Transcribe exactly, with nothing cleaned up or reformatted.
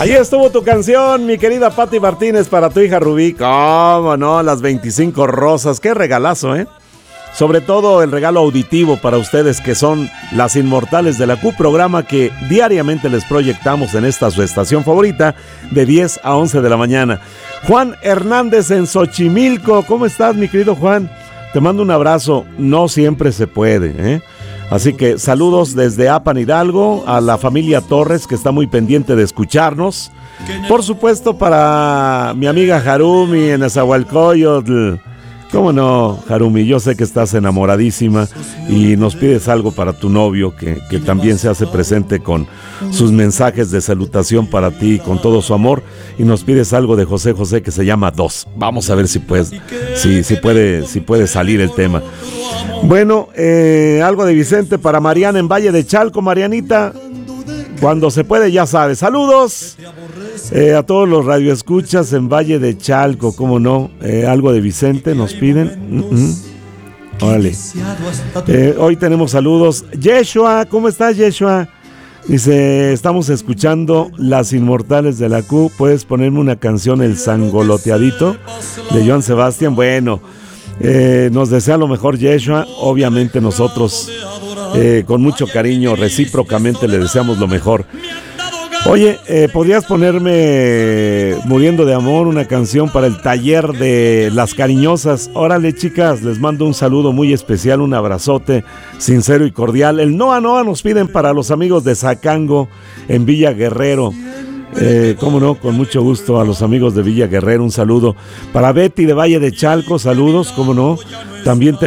Ahí estuvo tu canción, mi querida Pati Martínez, para tu hija Rubí. Cómo no, las veinticinco rosas. Qué regalazo, ¿eh? Sobre todo el regalo auditivo para ustedes que son las inmortales de la Q, programa que diariamente les proyectamos en esta su estación favorita de diez a once de la mañana. Juan Hernández en Xochimilco, ¿cómo estás, mi querido Juan? Te mando un abrazo. No siempre se puede, ¿eh? Así que saludos desde Apan Hidalgo a la familia Torres, que está muy pendiente de escucharnos. Por supuesto para mi amiga Harumi en Nezahualcóyotl. ¿Cómo no, Harumi? Yo sé que estás enamoradísima y nos pides algo para tu novio, que, que también se hace presente con sus mensajes de salutación para ti, con todo su amor, y nos pides algo de José José que se llama Dos. Vamos a ver si, pues, si, si, puede, si puede salir el tema. Bueno, eh, algo de Vicente para Mariana en Valle de Chalco. Marianita, cuando se puede, ya sabes. Saludos eh, a todos los radioescuchas en Valle de Chalco, cómo no. Eh, algo de Vicente nos piden. Uh-huh. Órale. Eh, hoy tenemos saludos. Yeshua, ¿cómo estás, Yeshua? Dice, estamos escuchando Las Inmortales de la Q. ¿Puedes ponerme una canción, El Sangoloteadito, de Joan Sebastián? Bueno, eh, nos desea lo mejor, Yeshua. Obviamente nosotros eh, con mucho cariño recíprocamente le deseamos lo mejor. Oye, eh, ¿podrías ponerme Muriendo de Amor, una canción para el taller de Las Cariñosas? Órale, chicas, les mando un saludo muy especial, un abrazote sincero y cordial. El Noa Noa nos piden para los amigos de Zacango en Villa Guerrero. Eh, cómo no, con mucho gusto a los amigos de Villa Guerrero, un saludo. Para Betty de Valle de Chalco, saludos, cómo no. También te